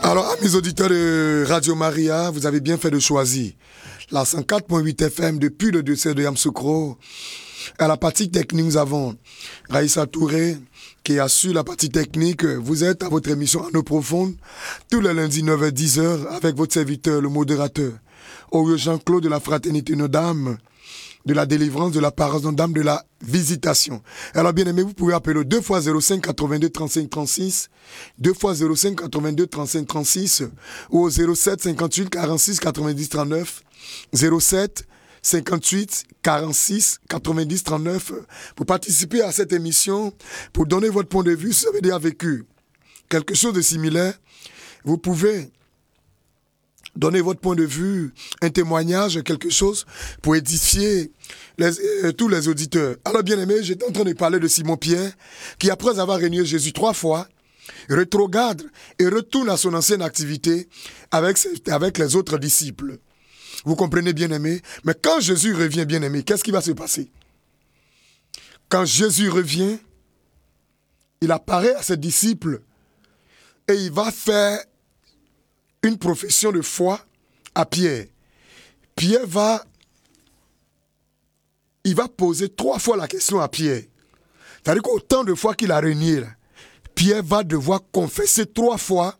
Alors, amis auditeurs de Radio Maria, vous avez bien fait de choisir la 104.8 FM depuis le diocèse de Yamoussoukro. À la partie technique, nous avons Raïssa Touré qui assure la partie technique. Vous êtes à votre émission En eau profonde, tous les lundis 9h-10h avec votre serviteur, le modérateur, Aurieux Jean-Claude de la Fraternité Nos-Dames, de la délivrance, de la parole Nos-Dames, de la visitation. Alors bien aimé, vous pouvez appeler au 2 x 05 82 35 36, 2 x 05 82 35 36 ou au 07 58 46 90 39, 07 58 46 90 39 pour participer à cette émission, pour donner votre point de vue. Si vous avez déjà vécu quelque chose de similaire, vous pouvez donner votre point de vue, un témoignage, quelque chose pour édifier tous les auditeurs. Alors bien aimé, j'étais en train de parler de Simon-Pierre qui, après avoir renié Jésus 3 fois, rétrograde et retourne à son ancienne activité avec les autres disciples. Vous comprenez, bien aimé? Mais quand Jésus revient, bien aimé, qu'est-ce qui va se passer? Quand Jésus revient, il apparaît à ses disciples et il va faire une profession de foi à Pierre. Pierre va poser 3 fois la question à Pierre. C'est-à-dire qu'autant de fois qu'il a renié, Pierre va devoir confesser 3 fois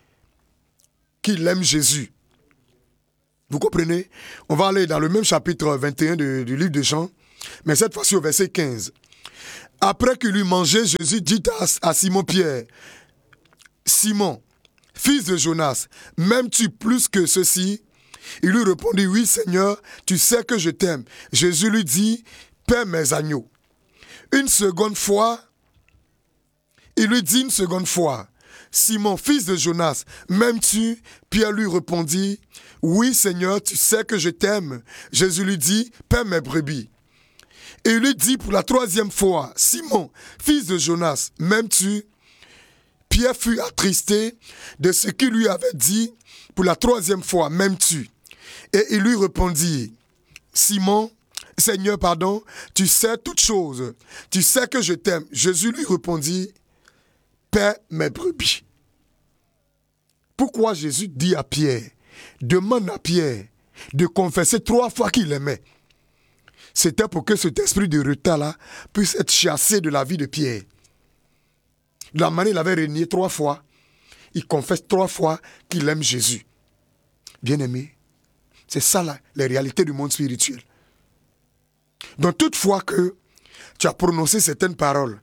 qu'il aime Jésus. Vous comprenez? On va aller dans le même chapitre 21 du livre de Jean, mais cette fois-ci au verset 15. Après qu'il eut mangé, Jésus dit à Simon-Pierre, « Simon, fils de Jonas, m'aimes-tu plus que ceci ?» Il lui répondit, « Oui, Seigneur, tu sais que je t'aime. » Jésus lui dit, « Paie mes agneaux. » Une seconde fois, il lui dit une seconde fois, « Simon, fils de Jonas, m'aimes-tu » Pierre lui répondit, « Oui, Seigneur, tu sais que je t'aime. » Jésus lui dit, « Paie mes brebis. » Et il lui dit pour la 3e fois, « Simon, fils de Jonas, m'aimes-tu » Pierre fut attristé de ce qu'il lui avait dit pour la 3e fois, « M'aimes-tu » Et il lui répondit, « Simon, Seigneur, pardon, tu sais toutes choses. Tu sais que je t'aime. » Jésus lui répondit, « Paie mes brebis. » Pourquoi Jésus dit à Pierre, demande à Pierre de confesser 3 fois qu'il aimait? C'était pour que cet esprit de retard-là puisse être chassé de la vie de Pierre. De la manière il avait renié 3 fois, il confesse 3 fois qu'il aime Jésus. Bien-aimé, c'est ça là, les réalités du monde spirituel. Donc toutefois que tu as prononcé certaines paroles,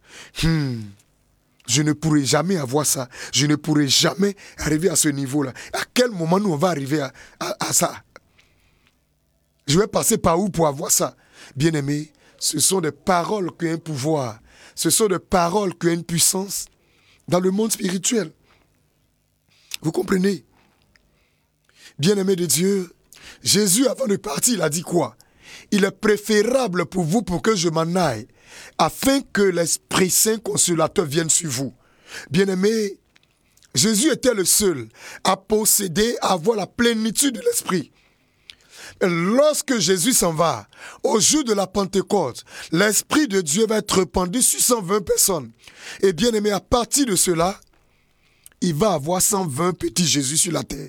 je ne pourrai jamais avoir ça, je ne pourrai jamais arriver à ce niveau-là. À quel moment nous on va arriver à ça? Je vais passer par où pour avoir ça? Bien-aimé, ce sont des paroles qui ont un pouvoir, ce sont des paroles qui ont une puissance dans le monde spirituel. Vous comprenez? Bien-aimé de Dieu, Jésus, avant de partir, il a dit quoi? Il est préférable pour vous pour que je m'en aille, afin que l'Esprit Saint consolateur vienne sur vous. Bien-aimé, Jésus était le seul à posséder, à avoir la plénitude de l'Esprit. Et lorsque Jésus s'en va, au jour de la Pentecôte, l'Esprit de Dieu va être répandu sur 120 personnes. Et bien aimé, à partir de cela, il va avoir 120 petits Jésus sur la terre.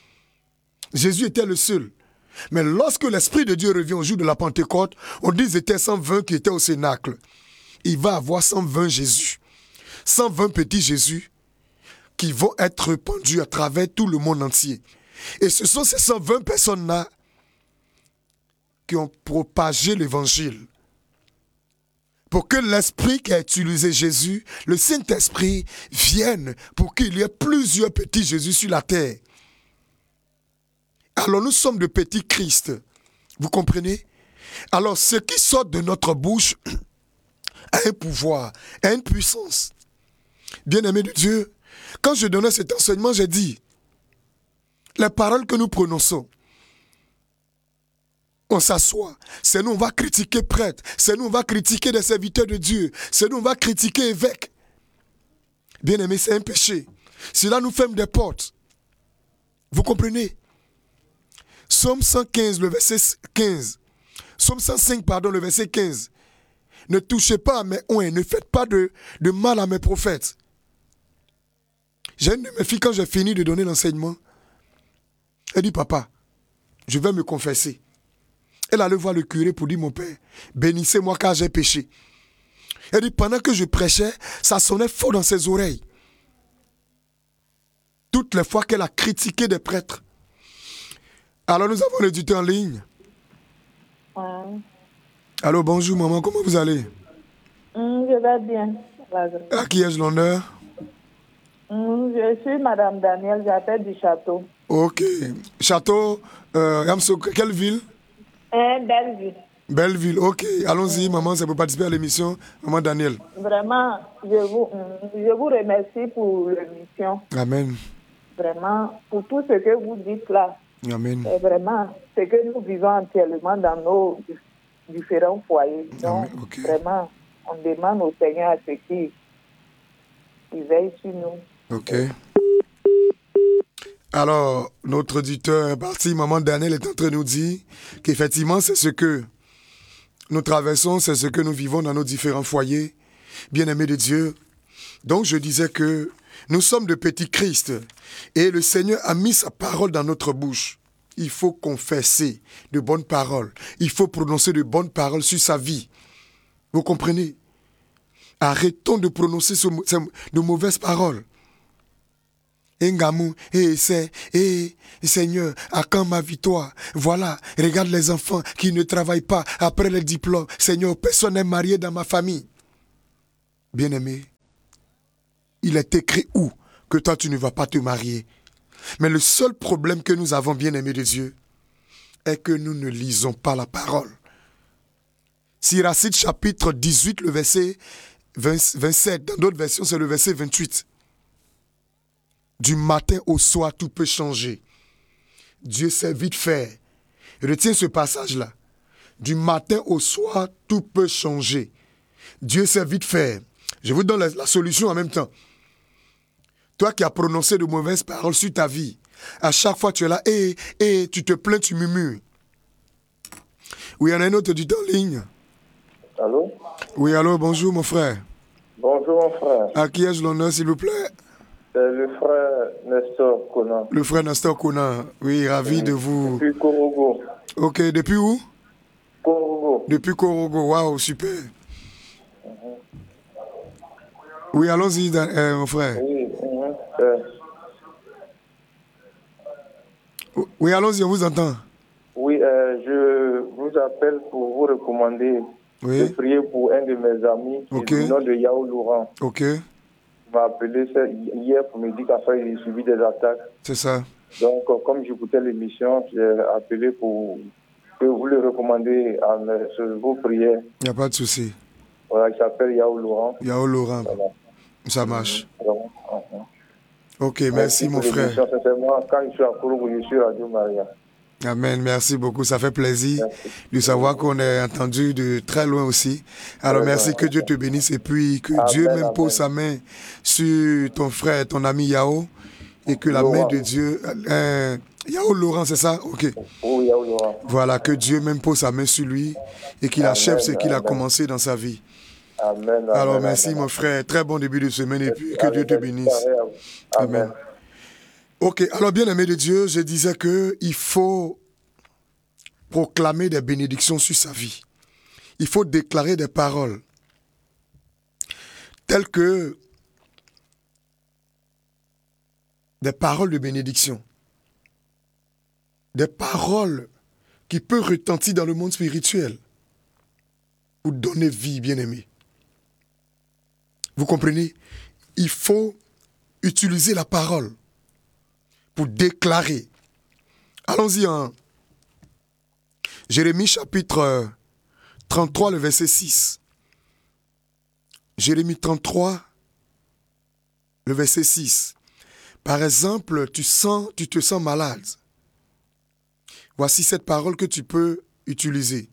Jésus était le seul. Mais lorsque l'Esprit de Dieu revient au jour de la Pentecôte, on dit qu'ils étaient 120 qui étaient au Cénacle. Il va avoir 120 Jésus. 120 petits Jésus qui vont être répandus à travers tout le monde entier. Et ce sont ces 120 personnes-là qui ont propagé l'évangile. Pour que l'Esprit qui a utilisé Jésus, le Saint-Esprit, vienne pour qu'il y ait plusieurs petits Jésus sur la terre. Alors nous sommes de petits Christ. Vous comprenez? Alors ce qui sort de notre bouche a un pouvoir, a une puissance. Bien-aimé de Dieu, quand je donnais cet enseignement, j'ai dit, les paroles que nous prononçons, on s'assoit, c'est nous on va critiquer prêtre, c'est nous on va critiquer des serviteurs de Dieu, c'est nous on va critiquer évêques. Bien-aimé, c'est un péché. Cela nous ferme des portes. Vous comprenez? Psaume 115, le verset 15. Psaume 105, pardon, le verset 15. Ne touchez pas à mes oins, ne faites pas de mal à mes prophètes. J'ai une de mes filles, quand j'ai fini de donner l'enseignement, elle dit, papa, je vais me confesser. Elle allait voir le curé pour dire, mon père, bénissez-moi car j'ai péché. Elle dit, pendant que je prêchais, ça sonnait fort dans ses oreilles. Toutes les fois qu'elle a critiqué des prêtres. Alors nous avons l'éditeur en ligne. Allô, bonjour maman, comment vous allez? Je vais bien. À qui ai-je l'honneur? Je suis Madame Daniel, j'appelle du château. Ok. Château, quelle ville? Belleville. Belleville, ok. Allons-y, maman, c'est pour participer à l'émission. Maman Daniel. Vraiment, je vous remercie pour l'émission. Amen. Vraiment, pour tout ce que vous dites là. Amen. C'est vraiment ce que nous vivons entièrement dans nos différents foyers. Donc, okay. Vraiment, on demande au Seigneur à ce qu'il veille sur nous. Ok. Alors, notre auditeur est parti, maman Daniel est en train de nous dire qu'effectivement, c'est ce que nous traversons, c'est ce que nous vivons dans nos différents foyers, bien-aimés de Dieu. Donc, je disais que nous sommes de petits Christ et le Seigneur a mis sa parole dans notre bouche. Il faut confesser de bonnes paroles. Il faut prononcer de bonnes paroles sur sa vie. Vous comprenez? Arrêtons de prononcer de mauvaises paroles. Engamou, Seigneur, à quand ma victoire? Voilà, regarde les enfants qui ne travaillent pas après les diplômes. Seigneur, personne n'est marié dans ma famille. Bien-aimé, il est écrit où que toi tu ne vas pas te marier? Mais le seul problème que nous avons, bien-aimé de Dieu, est que nous ne lisons pas la parole. Siracide chapitre 18, le verset 27, dans d'autres versions c'est le verset 28. Du matin au soir, tout peut changer. Dieu sait vite faire. Retiens ce passage-là. Du matin au soir, tout peut changer. Dieu sait vite faire. Je vous donne la solution en même temps. Toi qui as prononcé de mauvaises paroles sur ta vie, à chaque fois tu es là, et tu te plains, tu murmures. Oui, il y en a un autre du en ligne. Allô? Oui, allô, bonjour mon frère. Bonjour mon frère. À qui ai-je l'honneur, s'il vous plaît? C'est le frère Nestor Kona. Le frère Nestor Kona. Oui, ravi de vous. Depuis Korogo. Ok, depuis où? Korogo. Depuis Korogo, waouh, super. Oui, allons-y, mon frère. Oui, Oui, allons-y, on vous entend. Oui, je vous appelle pour vous recommander de prier pour un de mes amis, qui est du nom de Yao Laurent. Ok. Il m'a appelé hier pour me dire qu'après il a subi des attaques. C'est ça. Donc, comme j'écoutais l'émission, j'ai appelé pour que vous le recommandez à vos prières. Il n'y a pas de souci. Voilà, il s'appelle Yao Laurent. Yao Laurent. Voilà. Ça marche. Ok, merci mon frère. Sincèrement, quand je suis à Korogo, je suis Radio Maria. Amen, merci beaucoup. Ça fait plaisir de savoir qu'on est entendu de très loin aussi. Alors merci, que Dieu te bénisse et puis que Dieu même pose sa main sur ton frère, ton ami Yao, et que la main de Dieu... Yao Laurent, c'est ça? Ok. Oui, Yao Laurent. Voilà, que Dieu même pose sa main sur lui et qu'il achève ce qu'il a commencé dans sa vie. Amen. Alors merci mon frère, très bon début de semaine et puis que Dieu te bénisse. Amen. Ok, alors bien-aimé de Dieu, je disais qu'il faut proclamer des bénédictions sur sa vie. Il faut déclarer des paroles telles que des paroles de bénédiction. Des paroles qui peuvent retentir dans le monde spirituel pour donner vie, bien-aimé. Vous comprenez? Il faut utiliser la parole pour déclarer. Allons-y en Jérémie chapitre 33, le verset 6. Jérémie 33, le verset 6. Par exemple, tu te sens malade. Voici cette parole que tu peux utiliser.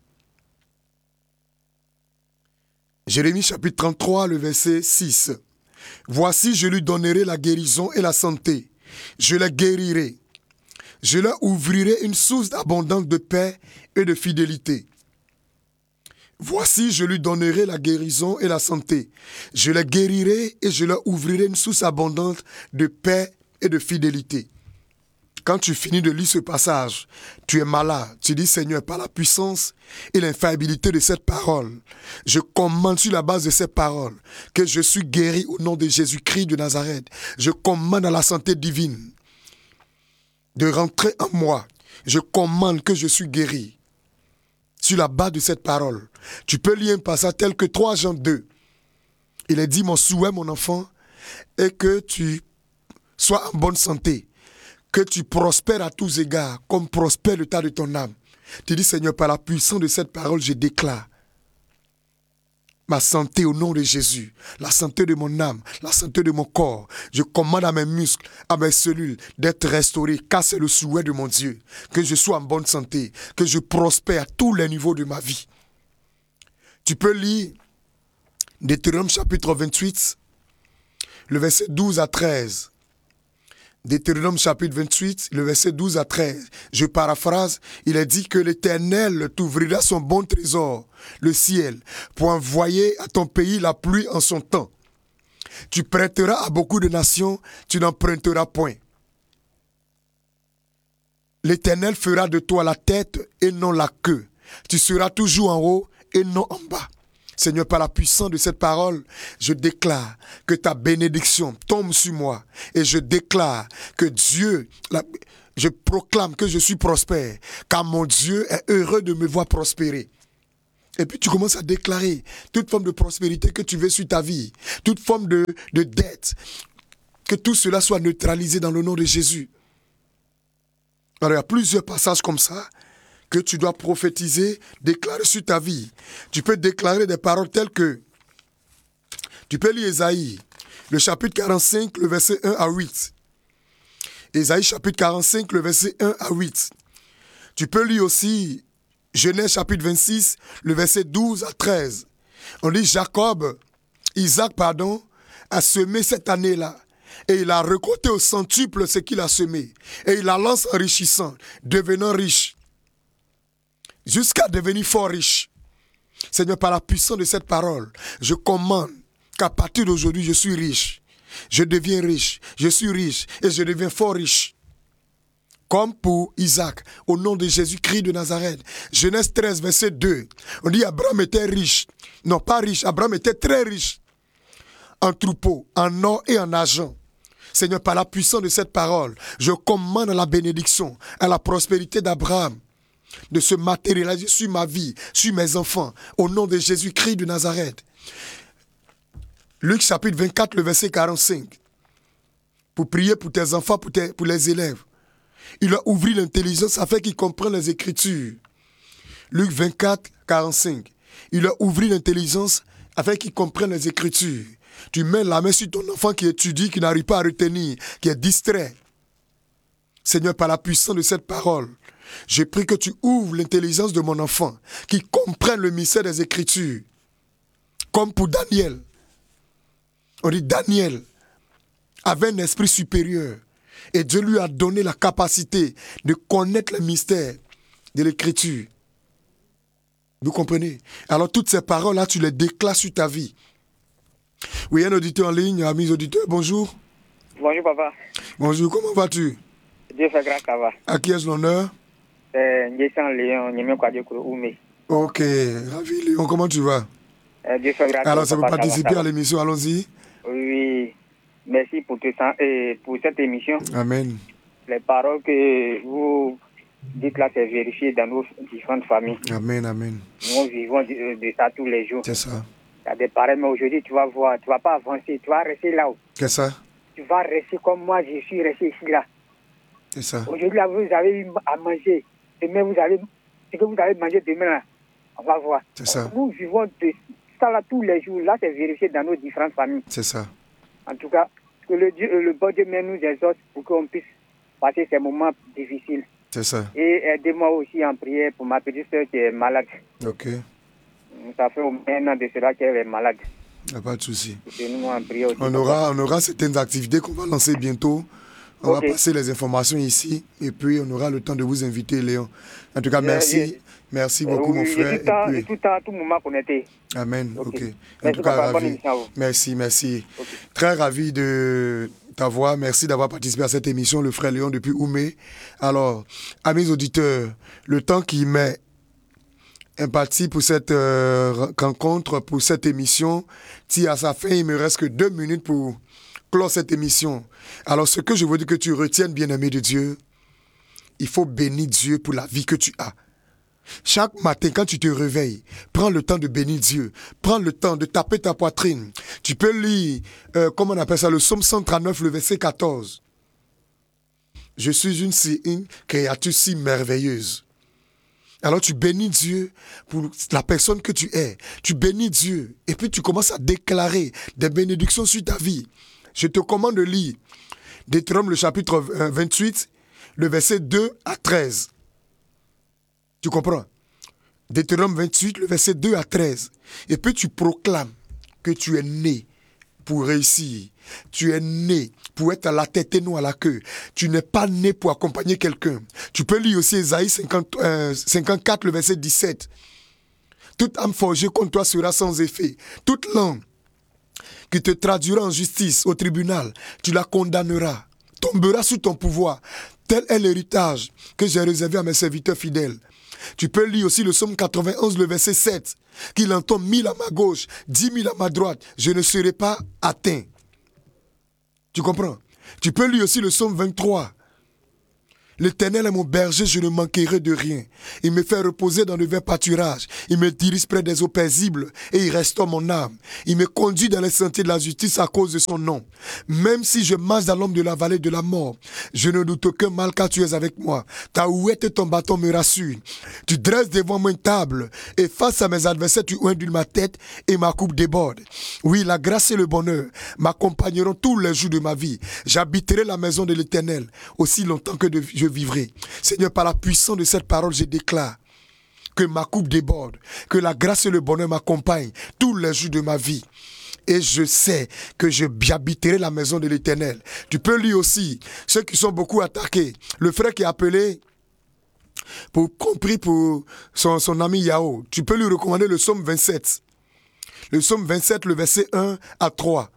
Jérémie chapitre 33, le verset 6. Voici, je lui donnerai la guérison et la santé. Je les guérirai. Je leur ouvrirai une source abondante de paix et de fidélité. Voici, je lui donnerai la guérison et la santé. Je les guérirai et je leur ouvrirai une source abondante de paix et de fidélité. Quand tu finis de lire ce passage, tu es malade. Tu dis, Seigneur, par la puissance et l'infaillibilité de cette parole, je commande sur la base de cette parole que je suis guéri au nom de Jésus-Christ de Nazareth. Je commande à la santé divine de rentrer en moi. Je commande que je suis guéri. Sur la base de cette parole, tu peux lire un passage tel que 3 Jean 2. Il est dit, mon souhait, mon enfant, est que tu sois en bonne santé, que tu prospères à tous égards, comme prospère l'état de ton âme. Tu dis, Seigneur, par la puissance de cette parole, je déclare ma santé au nom de Jésus, la santé de mon âme, la santé de mon corps. Je commande à mes muscles, à mes cellules d'être restaurés, car c'est le souhait de mon Dieu, que je sois en bonne santé, que je prospère à tous les niveaux de ma vie. Tu peux lire Deutéronome chapitre 28, le verset 12 à 13. Deutéronome chapitre 28, le verset 12 à 13. Je paraphrase, il est dit que l'Éternel t'ouvrira son bon trésor, le ciel, pour envoyer à ton pays la pluie en son temps. Tu prêteras à beaucoup de nations, tu n'emprunteras point. L'Éternel fera de toi la tête et non la queue. Tu seras toujours en haut et non en bas. Seigneur, par la puissance de cette parole, je déclare que ta bénédiction tombe sur moi. Et je déclare que Dieu, je proclame que je suis prospère, car mon Dieu est heureux de me voir prospérer. Et puis tu commences à déclarer toute forme de prospérité que tu veux sur ta vie, toute forme de dette, que tout cela soit neutralisé dans le nom de Jésus. Alors il y a plusieurs passages comme ça que tu dois prophétiser, déclarer sur ta vie. Tu peux déclarer des paroles telles que, tu peux lire Ésaïe, le chapitre 45, le verset 1 à 8. Ésaïe chapitre 45, le verset 1 à 8. Tu peux lire aussi Genèse chapitre 26, le verset 12 à 13. On dit Isaac, a semé cette année-là. Et il a récolté au centuple ce qu'il a semé. Et il la lance enrichissant, devenant riche. Jusqu'à devenir fort riche. Seigneur, par la puissance de cette parole, je commande qu'à partir d'aujourd'hui, je suis riche. Je deviens riche. Je suis riche et je deviens fort riche. Comme pour Isaac, au nom de Jésus-Christ de Nazareth. Genèse 13, verset 2. On dit Abraham était riche. Non, pas riche. Abraham était très riche. En troupeaux, en or et en argent. Seigneur, par la puissance de cette parole, je commande à la bénédiction, à la prospérité d'Abraham, de se matérialiser sur ma vie, sur mes enfants, au nom de Jésus-Christ de Nazareth. Luc chapitre 24, le verset 45. Pour prier pour tes enfants, pour les élèves. Il leur ouvrit l'intelligence afin qu'ils comprennent les Écritures. Luc 24, 45. Il leur ouvrit l'intelligence afin qu'ils comprennent les Écritures. Tu mets la main sur ton enfant qui étudie, qui n'arrive pas à retenir, qui est distrait. Seigneur, par la puissance de cette parole, je prie que tu ouvres l'intelligence de mon enfant, qui comprenne le mystère des Écritures. Comme pour Daniel. On dit Daniel avait un esprit supérieur. Et Dieu lui a donné la capacité de connaître le mystère de l'Écriture. Vous comprenez? Alors toutes ces paroles-là, tu les déclares sur ta vie. Oui, un auditeur en ligne, amis auditeurs, bonjour. Bonjour papa. Bonjour, comment vas-tu? Dieu fait grâce, ça va. À qui est-ce l'honneur? Ok, ravi Léon, comment tu vas? Dieu fait grâce. Alors ça veut participer à l'émission, allons-y. Oui, merci pour cette émission. Amen. Les paroles que vous dites là, c'est vérifié dans nos différentes familles. Amen, amen. Nous vivons de ça tous les jours. C'est ça. Il y a des paroles, mais aujourd'hui, tu vas voir, tu ne vas pas avancer, tu vas rester là-haut. C'est ça. Tu vas rester comme moi, je suis resté ici là. C'est ça. Aujourd'hui, là, vous avez eu à manger. Demain, ce que vous avez mangé demain, là, on va voir. C'est ça. Nous vivons de ça là tous les jours. Là, c'est vérifié dans nos différentes familles. C'est ça. En tout cas, que le bon Dieu nous exauce pour qu'on puisse passer ces moments difficiles. C'est ça. Et aidez-moi aussi en prière pour ma petite soeur qui est malade. Ok. Ça fait 1 an de cela qu'elle est malade. Il n'y a pas de souci. Aidez-nous en prière aussi. On aura certaines activités qu'on va lancer bientôt. On va passer les informations ici et puis on aura le temps de vous inviter, Léon. En tout cas, merci. Merci beaucoup, mon frère. Et tout moment connecté. Amen. Ok. Merci, En tout cas, ravi. Merci. Merci. Okay. Très ravi de t'avoir. Merci d'avoir participé à cette émission, le frère Léon depuis Oumé. Alors, amis auditeurs, le temps qui m'est imparti pour cette rencontre, pour cette émission, tire à sa fin. Il me reste que 2 minutes pour clore cette émission. Alors, ce que je veux dire que tu retiennes, bien-aimé de Dieu, il faut bénir Dieu pour la vie que tu as. Chaque matin, quand tu te réveilles, prends le temps de bénir Dieu. Prends le temps de taper ta poitrine. Tu peux lire, comment on appelle ça, le psaume 139, le verset 14. Je suis une créature si merveilleuse. Alors tu bénis Dieu pour la personne que tu es. Tu bénis Dieu. Et puis tu commences à déclarer des bénédictions sur ta vie. Je te commande de lire Deutéronome, le chapitre 28, le verset 2 à 13. Tu comprends? Deutéronome 28, le verset 2 à 13. Et puis tu proclames que tu es né pour réussir. Tu es né pour être à la tête et non à la queue. Tu n'es pas né pour accompagner quelqu'un. Tu peux lire aussi Ésaïe 54, le verset 17. Toute âme forgée contre toi sera sans effet. Toute langue qui te traduira en justice au tribunal, tu la condamneras. Tombera sous ton pouvoir. Tel est l'héritage que j'ai réservé à mes serviteurs fidèles. Tu peux lire aussi le psaume 91, le verset 7. Qu'il entend 1000 à ma gauche, 10 000 à ma droite, je ne serai pas atteint. Tu comprends? Tu peux lire aussi le psaume 23. L'Éternel est mon berger, je ne manquerai de rien. Il me fait reposer dans de verts pâturages. Il me dirige près des eaux paisibles et il restaure mon âme. Il me conduit dans les sentiers de la justice à cause de son nom. Même si je marche dans l'ombre de la vallée de la mort, je ne doute aucun mal car tu es avec moi. Ta houette et ton bâton me rassurent. Tu dresses devant moi une table et face à mes adversaires, tu oindules ma tête et ma coupe déborde. Oui, la grâce et le bonheur m'accompagneront tous les jours de ma vie. J'habiterai la maison de l'Éternel aussi longtemps que je vivrai. Seigneur, par la puissance de cette parole, je déclare que ma coupe déborde, que la grâce et le bonheur m'accompagnent tous les jours de ma vie. Et je sais que j'habiterai la maison de l'Éternel. Tu peux lire aussi ceux qui sont beaucoup attaqués. Le frère qui est appelé compris pour son ami Yao. Tu peux lui recommander le psaume 27. Le psaume 27, le verset 1 à 3.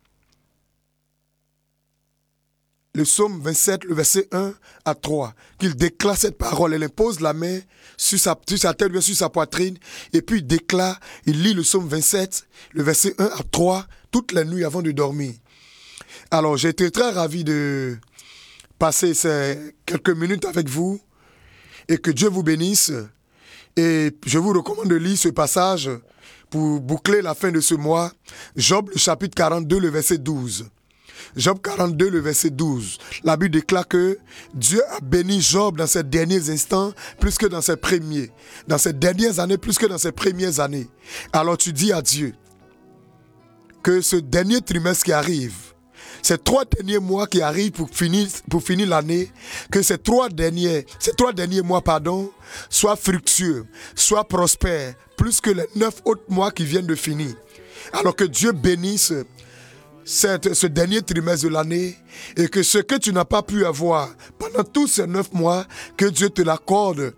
Le psaume 27, le verset 1 à 3, qu'il déclare cette parole. Elle impose la main sur sa tête, bien sur sa poitrine, et puis il déclare, il lit le psaume 27, le verset 1 à 3, toutes les nuits avant de dormir. Alors, j'ai été très ravi de passer ces quelques minutes avec vous, et que Dieu vous bénisse. Et je vous recommande de lire ce passage pour boucler la fin de ce mois. Job, le chapitre 42, le verset 12. Job 42, le verset 12. La Bible déclare que Dieu a béni Job dans ses derniers instants plus que dans ses premiers. Dans ses dernières années plus que dans ses premières années. Alors tu dis à Dieu que ce dernier trimestre qui arrive, ces 3 derniers mois qui arrivent pour finir l'année, que ces 3 derniers mois, soient fructueux, soient prospères, plus que les 9 autres mois qui viennent de finir. Alors que Dieu bénisse ce dernier trimestre de l'année et que ce que tu n'as pas pu avoir pendant tous ces 9 mois, que Dieu te l'accorde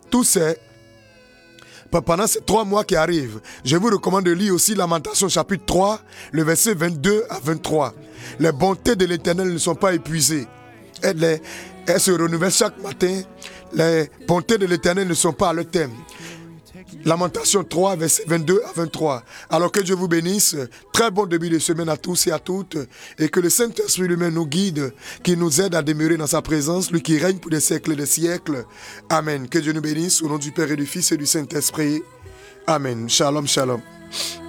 pendant ces 3 mois qui arrivent. Je vous recommande de lire aussi Lamentation chapitre 3, le verset 22 à 23. Les bontés de l'Éternel ne sont pas épuisées. Elles se renouvellent chaque matin. Les bontés de l'Éternel ne sont pas à leur terme. Lamentation 3, verset 22 à 23. Alors que Dieu vous bénisse. Très bon début de semaine à tous et à toutes. Et que le Saint-Esprit lui-même nous guide, qui nous aide à demeurer dans sa présence, lui qui règne pour des siècles et des siècles. Amen. Que Dieu nous bénisse au nom du Père et du Fils et du Saint-Esprit. Amen. Shalom, shalom.